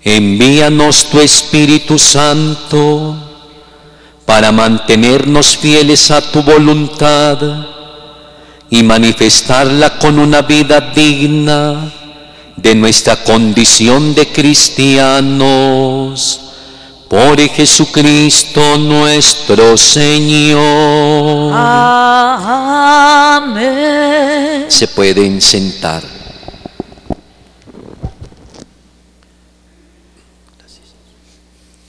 Envíanos tu Espíritu Santo para mantenernos fieles a tu voluntad y manifestarla con una vida digna de nuestra condición de cristianos. Por Jesucristo nuestro Señor. Amén. Se pueden sentar.